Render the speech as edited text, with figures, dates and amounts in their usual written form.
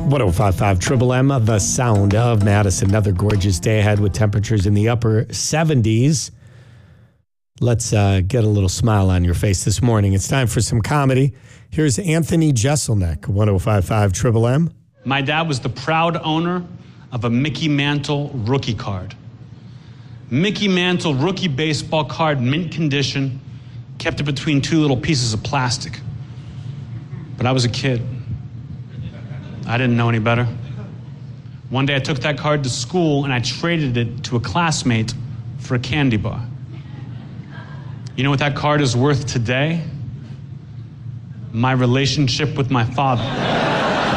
105.5 Triple M, the sound of Madison. Another gorgeous day ahead with temperatures in the upper 70s. Let's get a little smile on your face this morning. It's time for some comedy. Here's Anthony Jeselnik, 105.5 Triple M. My dad was the proud owner of a Mickey Mantle rookie card. Mickey Mantle rookie baseball card, mint condition, kept it between two little pieces of plastic. But I was a kid. I didn't know any better. One day I took that card to school and I traded it to a classmate for a candy bar. You know what that card is worth today? My relationship with my father.